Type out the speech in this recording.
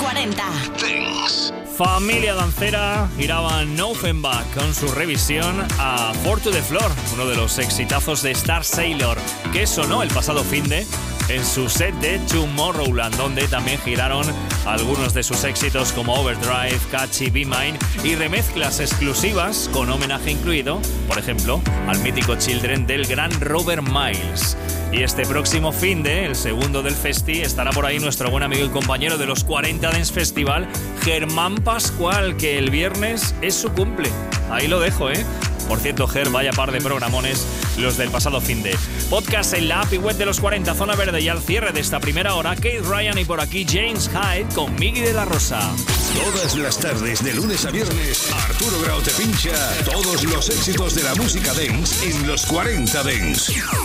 40. Dance. Familia dancera giraban Offenbach con su revisión a Four to the Floor, uno de los exitazos de Star Sailor, que sonó el pasado finde en su set de Tomorrowland, donde también giraron algunos de sus éxitos como Overdrive, Catchy, Be Mine y remezclas exclusivas con homenaje incluido, por ejemplo, al mítico Children del gran Robert Miles. Y este próximo finde, el segundo del festi, estará por ahí nuestro buen amigo y compañero de los 40 Dance Festival, Germán Pascual, que el viernes es su cumple. Ahí lo dejo, ¿eh? Por cierto, Ger, vaya par de programones los del pasado finde. Podcast en la app y web de los 40, Zona Verde, y al cierre de esta primera hora, Kate Ryan y por aquí James Hyde con Miggy de la Rosa. Todas las tardes, de lunes a viernes, Arturo Grau te pincha todos los éxitos de la música dance en los 40 Dance.